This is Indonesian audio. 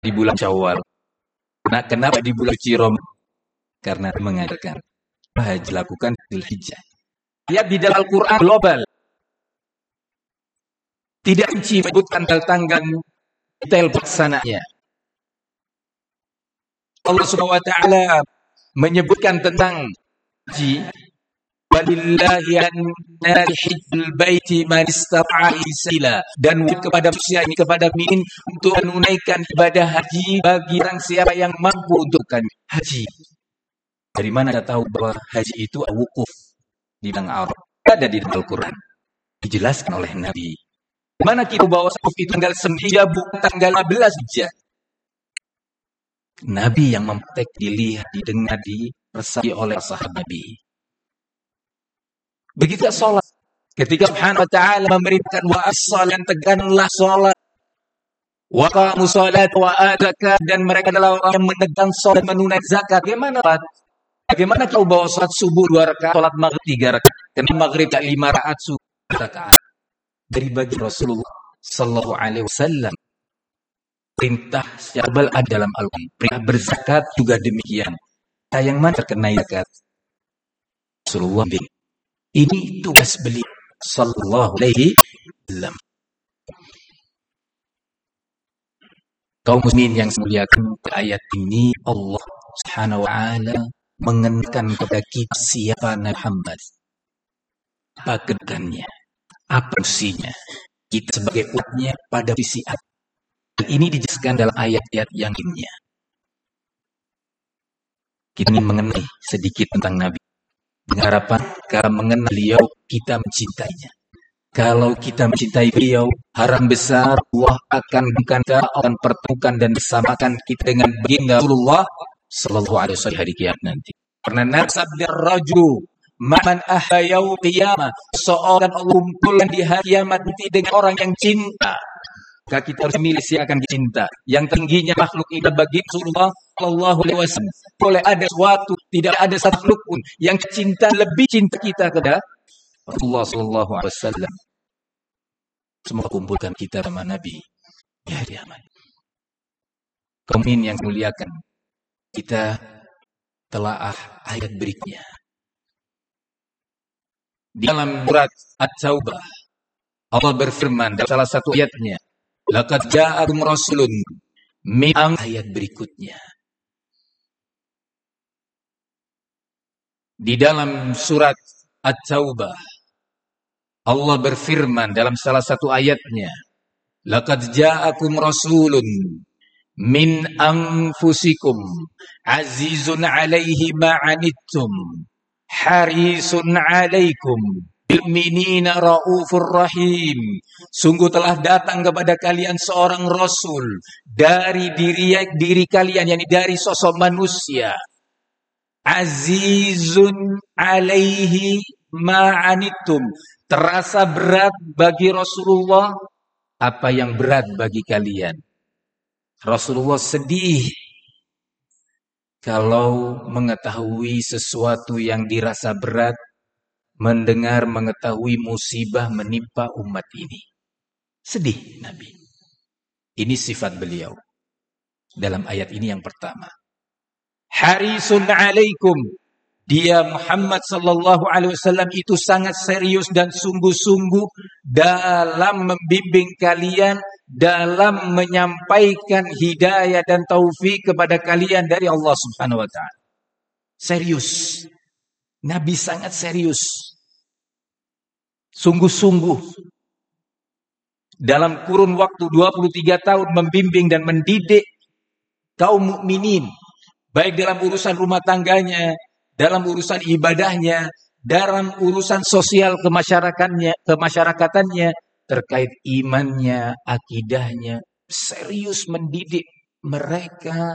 di bulan Syawal. Nah, kenapa di bulan suci Ramadan? Karena mengajarkan haji lakukan Dzulhijjah. Ayat di dalam Al-Quran global. Tidak rinci menyebutkan tanggal detail pelaksananya. Allah Subhanahu wa taala menyebutkan tentang haji, walillahi an-nasi hajjul baiti man istata'a sabila, dan kepada manusia ini, kepada mukmin, untuk menunaikan ibadah haji bagi orang siapa yang mampu untuk haji. Dari mana kita tahu bahwa haji itu wukuf di padang Arafah? Ada di dalam Al-Quran, dijelaskan oleh Nabi. Mana kita bawa wukuf itu tanggal 9 bukan tanggal 15 saja. Nabi yang mempraktek, dilihat, didengar, diresapi oleh sahabat Nabi. Begitu sholat. Ketika Subhanahu wa ta'ala memerintahkan wa as-salat, tegakkanlah sholat. Wa qamu sholat wa zakat, dan mereka adalah orang yang menegakkan sholat dan menunaikan zakat. Bagaimana kau bawa sholat subuh 2 rakaat, sholat maghrib 3 rakaat, kenapa maghrib 5 rakaat, subuh 2 rakaat? Dari bagi Rasulullah sallallahu alaihi wasallam. Perintah secara ada dalam Al-Quran. Perintah berzakat juga demikian. Yang mana terkena zakat? Rasulullah bin. Ini tugas beliau sallallahu alaihi wasallam. Kaum muslimin yang muliakan, ayat ini Allah Subhanahu wa taala mengenalkan kepada kita siapa Nabi Muhammad. Apa kedudukannya? Apa fungsinya? Kita sebagai umatnya pada visi apa? Ini dijelaskan dalam ayat-ayat yang lainnya. Kita ingin mengenai sedikit tentang Nabi. Dengan harapan kalau mengenal beliau, kita mencintainya. Kalau kita mencintai beliau, haram besar Allah akan pertemukan dan bersamakan kita dengan baginda Rasulullah sallallahu alaihi wasallam hari kiamat nanti. Karena nasabda rajul man ahya yaumil qiyamah, seorang Allah kumpulkan di hari kiamat nanti dengan orang yang cinta. Maka kita harus memilih siapa akan dicinta. Yang tingginya makhluk ini bagi Rasulullah sallallahu alaihi wasallam. Boleh ada sesuatu, tidak ada satu makhluk pun yang cinta lebih cinta kita kepada Rasulullah sallallahu alaihi wasallam. Semoga kumpulkan kita sama Nabi di hari kiamat. Kaum yang muliakan, kita telaah ayat berikutnya. Di dalam surat At-Taubah, Allah berfirman dalam salah satu ayatnya, laqad ja'akum rasulun min ayat berikutnya. Di dalam surat At-Taubah, Allah berfirman dalam salah satu ayatnya, laqad ja'akum rasulun min anfusikum azizun 'alaihi ma 'anittum harisun 'alaikum bil mu'minina raufur rahim. Sungguh telah datang kepada kalian seorang rasul dari diri kalian, yakni dari sosok manusia. Azizun 'alaihi ma 'anittum. Terasa berat bagi Rasulullah apa yang berat bagi kalian. Rasulullah sedih kalau mengetahui sesuatu yang dirasa berat, mendengar mengetahui musibah menimpa umat ini. Sedih Nabi. Ini sifat beliau. Dalam ayat ini yang pertama. Harisun 'alaikum. Dia Muhammad sallallahu alaihi wasallam itu sangat serius dan sungguh-sungguh dalam membimbing kalian, dalam menyampaikan hidayah dan taufik kepada kalian dari Allah Subhanahu wa taala. Serius. Nabi sangat serius. Sungguh-sungguh. Dalam kurun waktu 23 tahun membimbing dan mendidik kaum mukminin, baik dalam urusan rumah tangganya, dalam urusan ibadahnya, dalam urusan sosial kemasyarakatannya, terkait imannya, akidahnya, serius mendidik mereka